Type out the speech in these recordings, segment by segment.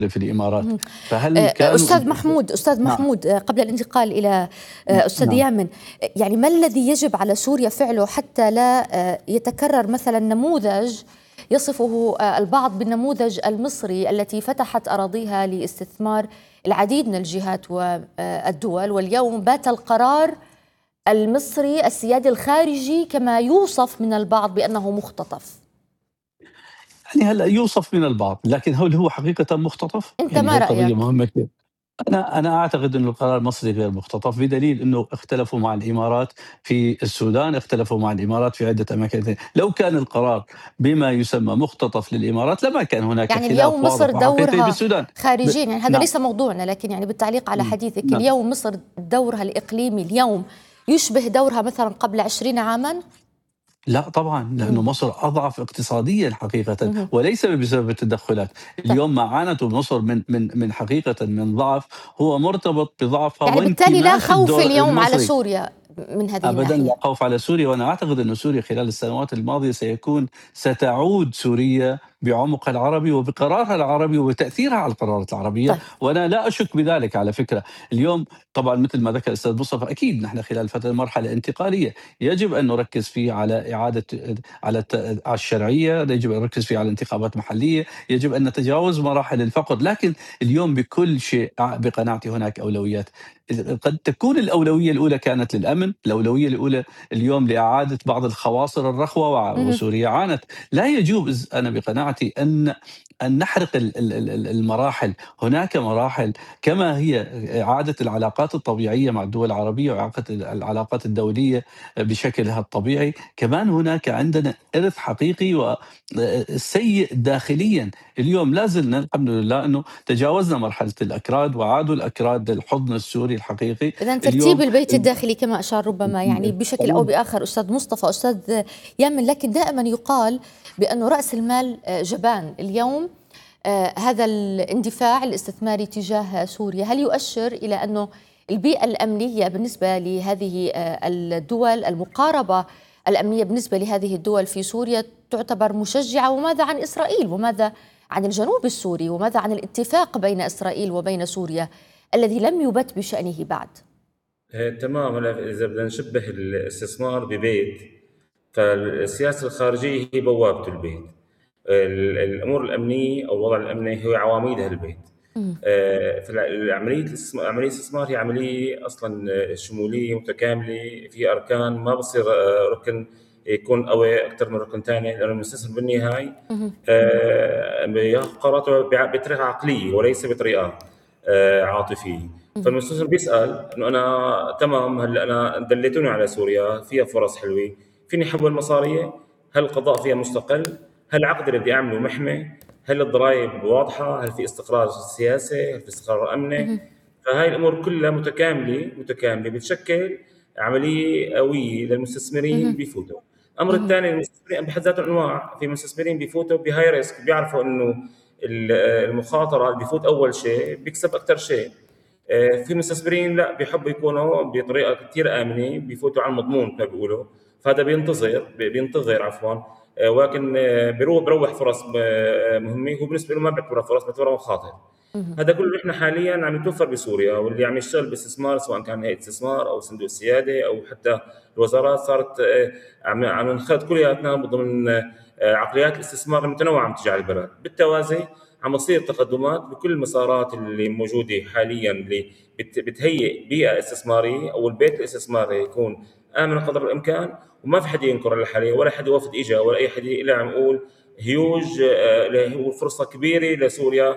في الإمارات. فهل كانوا أستاذ نعم. محمود، قبل الانتقال إلى أستاذ نعم. يامن، يعني ما الذي يجب على سوريا فعله حتى لا يتكرر مثلا نموذج يصفه البعض بالنموذج المصري التي فتحت أراضيها لاستثمار العديد من الجهات والدول، واليوم بات القرار المصري السيادي الخارجي كما يوصف من البعض بأنه مختطف؟ يعني هلا يوصف من البعض، لكن هل هو حقيقة مختطف؟ أنت يعني ما هي قضية رأيك؟ مهمة كثير. أنا أعتقد أن القرار المصري غير مختطف، بدليل أنه اختلفوا مع الإمارات في السودان، اختلفوا مع الإمارات في عدة أماكن ثانية. لو كان القرار بما يسمى مختطف للإمارات لما كان هناك يعني اليوم خلاف مصر واضح وحقيقي دورها بالسودان. خارجيا، يعني هذا نعم. ليس موضوعنا، لكن يعني بالتعليق على حديثك، نعم. اليوم مصر دورها الإقليمي اليوم يشبه دورها مثلا قبل 20 عاما؟ لا طبعا، لأنه مم. مصر أضعف اقتصاديا حقيقة، مم. وليس بسبب التدخلات. طيب. اليوم ما عانته مصر من حقيقة من ضعف هو مرتبط بضعفها يعني بالتالي لا وانكماش خوف الدور اليوم على المصري. سوريا من هذه ابدا لا الناحية؟ خوف على سوريا، وانا اعتقد ان سوريا خلال السنوات الماضيه ستعود سوريا بعمقها العربي وبقرارها العربي وبتاثيرها على القرارات العربيه، طيب. وانا لا اشك بذلك على فكره. اليوم طبعا مثل ما ذكر الاستاذ مصطفى، اكيد نحن خلال فتره مرحله انتقاليه يجب ان نركز فيه على اعاده على الشرعيه، يجب ان نركز فيه على انتخابات محليه، يجب ان نتجاوز مراحل الفقر. لكن اليوم بكل شيء بقناعتي هناك اولويات. قد تكون الأولوية الأولى كانت للأمن، الأولوية الأولى اليوم لإعادة بعض الخواصر الرخوة، مم. وسوريا عانت. لا يجوز، أنا بقناعتي، أن نحرق المراحل. هناك مراحل كما هي إعادة العلاقات الطبيعية مع الدول العربية وإعادة العلاقات الدولية بشكلها الطبيعي، كمان هناك عندنا إرث حقيقي وسيء داخليا. اليوم لازلنا الحمد لله أنه تجاوزنا مرحلة الأكراد وعادوا الأكراد للحضن السوري الحقيقي. إذا ترتيب اليوم البيت الداخلي كما أشار ربما يعني بشكل أو بآخر أستاذ مصطفى، أستاذ يامن، لكن دائما يقال بأنه رأس المال جبان. اليوم هذا الاندفاع الاستثماري تجاه سوريا هل يؤشر إلى أنه البيئة الأمنية بالنسبة لهذه الدول، المقاربة الأمنية بالنسبة لهذه الدول في سوريا تعتبر مشجعة؟ وماذا عن إسرائيل؟ وماذا عن الجنوب السوري؟ وماذا عن الاتفاق بين إسرائيل وبين سوريا الذي لم يبت بشأنه بعد؟ تمام. هلا إذا بدنا نشبه الاستثمار ببيت، فالسياسة الخارجية هي بوابة البيت. الأمور الأمنية أو الوضع الأمني هو عواميد هالبيت. فالعملية عملية الاستثمار هي عملية أصلا شمولية متكاملة، في أركان، ما بصير ركن يكون قوي أكثر من ركن ثاني، لأنه المستثمر بالنهاية بياخذ قراراته بطريقة عقلية وليس بطريقة عاطفية. فالمستثمر بيسأل إنه أنا تمام، هلا أنا دليتوني على سوريا فيها فرص حلوة، فيني حول مصارية، هل القضاء فيها مستقل؟ هل العقد اللي بدي أعمله محمي؟ هل الضرائب واضحة؟ هل في استقرار سياسي؟ هل في استقرار أمني؟ فهاي الأمور كلها متكاملة بتشكل عملية قوية للمستثمرين بيفوتوا. الأمر الثاني، المستثمرين بحد ذاتهم أنواع، في مستثمرين بيفوتوا بهاي ريسك، بيعرفوا إنه المخاطرة اللي بيفوت أول شيء بيكسب أكثر شيء. في مستثمرين لا، بيحبوا يكونوا بطريقة كتير آمنة، بيفوتوا على المضمون كما بيقولوا، فهذا بينتظر عفوا، ولكن بروح فرص مهمة، هو بالنسبة له ما بيعتبرها فرص، بيعتبرها مخاطر. هذا كله نحن حاليا عم يتوفر بسوريا، واللي عم يشتغل باستثمار سواء كان هيئة استثمار او صندوق السياده او حتى الوزارات صارت عم ننخرط كلياتنا ضمن عقليات الاستثمار المتنوعه عم تجي على البلد. بالتوازي عم تصير تقدمات بكل المسارات اللي موجوده حاليا، اللي بتهيئ بيئه استثماريه او البيت الاستثماري يكون امن قدر الامكان، وما في حد ينكر الحاليا ولا حد وافد اجى ولا اي حد الا عم يقول هيوج هو فرصه كبيره لسوريا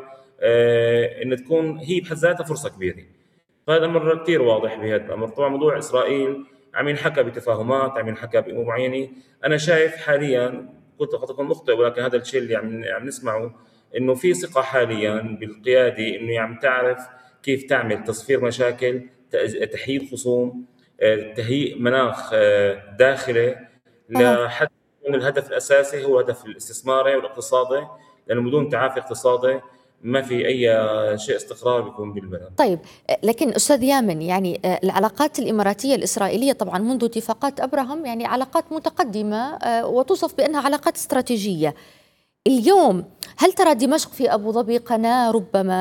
ان تكون هي بحد ذاتها فرصه كبيره. فهذا امر كثير واضح بهذا الامر. طبعا موضوع اسرائيل عم ينحكى بتفاهمات، عم ينحكى بامور معينه. انا شايف حاليا، قد اكون مخطئ ولكن هذا الشيء اللي عم نسمعه، انه في ثقه حاليا بالقياده انه عم تعرف كيف تعمل تصفير مشاكل، تحييد خصوم، تهيئ مناخ داخلي لحد يكون الهدف الاساسي هو هدف الاستثماري والاقتصادي، لانه بدون تعافي اقتصادي ما في اي شيء استقرار بيكون بالبلد. طيب، لكن أستاذ يامن، يعني العلاقات الإماراتية الإسرائيلية طبعا منذ اتفاقات أبراهام يعني علاقات متقدمة وتوصف بأنها علاقات استراتيجية. اليوم هل ترى دمشق في أبو ظبي قناة ربما